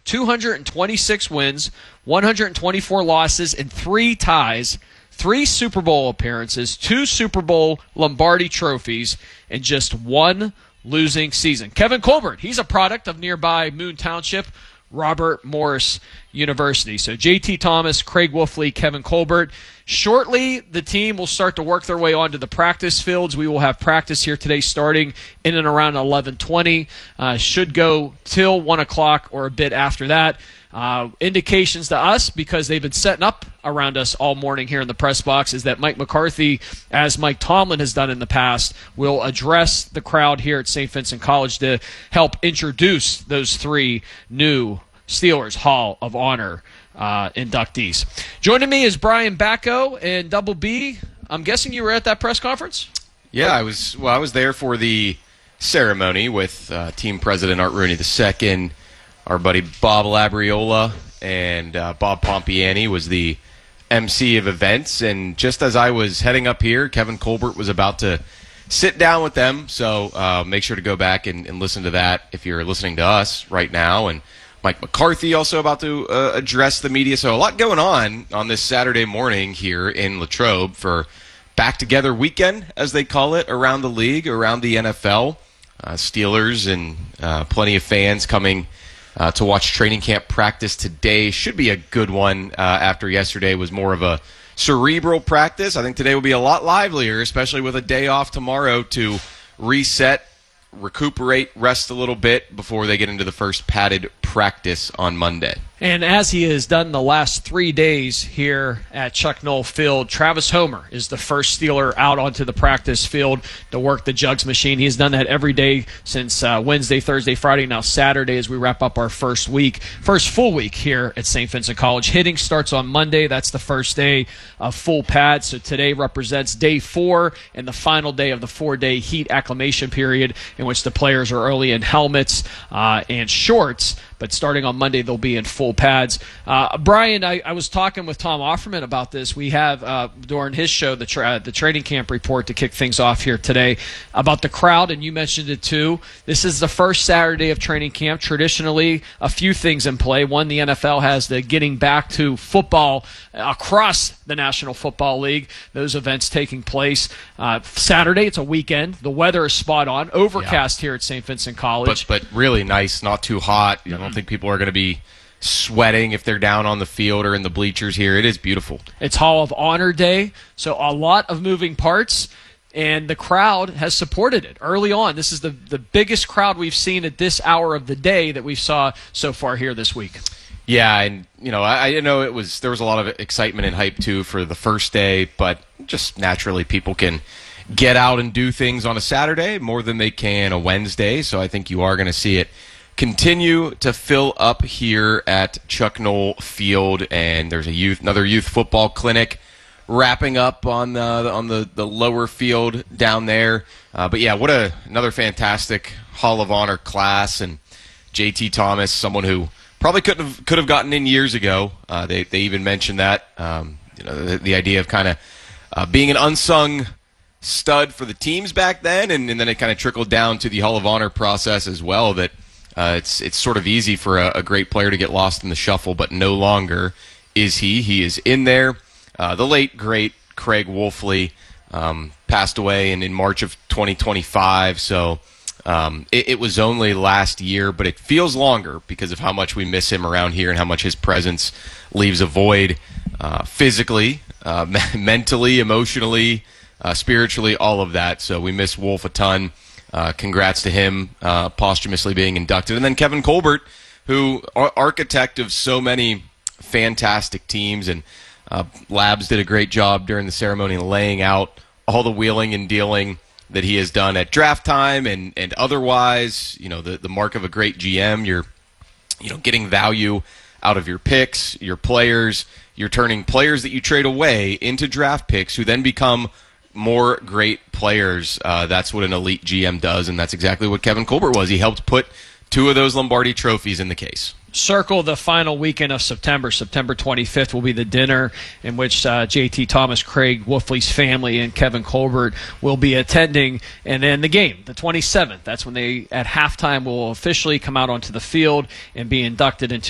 226 wins, 124 losses, and 3 ties, 3 Super Bowl appearances, 2 Super Bowl Lombardi trophies, and just 1 losing season. Kevin Colbert, he's a product of nearby Moon Township, Robert Morris University. So JT Thomas, Craig Wolfley, Kevin Colbert. Shortly, the team will start to work their way onto the practice fields. We will have practice here today starting in and around 11:20. Should go till 1 o'clock or a bit after that. Indications to us, because they've been setting up around us all morning here in the press box, is that Mike McCarthy, as Mike Tomlin has done in the past, will address the crowd here at St. Vincent College to help introduce those 3 new Steelers Hall of Honor inductees. Joining me is Brian Bacco and Double B. I'm guessing you were at that press conference? Yeah, I was there for the ceremony with team president Art Rooney II, our buddy Bob Labriola, and Bob Pompiani was the MC of events. And just as I was heading up here, Kevin Colbert was about to sit down with them. So make sure to go back and listen to that if you're listening to us right now. And Mike McCarthy also about to address the media. So a lot going on this Saturday morning here in Latrobe for back-together weekend, as they call it, around the league, around the NFL. Steelers and plenty of fans coming to watch training camp practice today. Should be a good one after yesterday was more of a cerebral practice. I think today will be a lot livelier, especially with a day off tomorrow to reset, recuperate, rest a little bit before they get into the first padded practice on Monday. And as he has done the last 3 days here at Chuck Noll Field, Travis Homer is the first Steeler out onto the practice field to work the jugs machine. He has done that every day since Wednesday, Thursday, Friday, now Saturday as we wrap up our first full week here at St. Vincent College. Hitting starts on Monday. That's the first day of full pads. So today represents day 4 and the final day of the 4-day heat acclimation period in which the players are early in helmets and shorts. But starting on Monday, they'll be in full pads. Brian, I was talking with Tom Offerman about this. We have, during his show, the training camp report to kick things off here today, about the crowd, and you mentioned it too. This is the first Saturday of training camp. Traditionally, a few things in play. One, the NFL has the getting back to football across the National Football League. Those events taking place Saturday. It's a weekend. The weather is spot on. Overcast here at St. Vincent College. But really nice, not too hot. I don't think people are going to be sweating if they're down on the field or in the bleachers here. It is beautiful. It's Hall of Honor Day, so a lot of moving parts, and the crowd has supported it early on. This is the biggest crowd we've seen at this hour of the day that we saw so far here this week. Yeah, and I know there was a lot of excitement and hype too for the first day, but just naturally people can get out and do things on a Saturday more than they can a Wednesday, so I think you are going to see it continue to fill up here at Chuck Noll Field, and there's another youth football clinic wrapping up on the lower field down there. But yeah, what another fantastic Hall of Honor class, and JT Thomas, someone who probably could have gotten in years ago. They even mentioned that the idea of kind of being an unsung stud for the teams back then, and then it kind of trickled down to the Hall of Honor process as well. That it's sort of easy for a great player to get lost in the shuffle, but no longer is he. He is in there. The late, great Craig Wolfley passed away in March of 2025, so it was only last year, but it feels longer because of how much we miss him around here and how much his presence leaves a void physically, mentally, emotionally, spiritually, all of that. So we miss Wolf a ton. Congrats to him posthumously being inducted. And then Kevin Colbert, who architect of so many fantastic teams, and Labs did a great job during the ceremony laying out all the wheeling and dealing that he has done at draft time and otherwise. The mark of a great GM, you're getting value out of your picks, your players. You're turning players that you trade away into draft picks who then become more great players. That's what an elite GM does, and that's exactly what Kevin Colbert was. He helped put 2 of those Lombardi trophies in the case. Circle the final weekend of September. September 25th will be the dinner in which JT Thomas, Craig Wolfley's family, and Kevin Colbert will be attending. And then the game, the 27th. That's when they, at halftime, will officially come out onto the field and be inducted into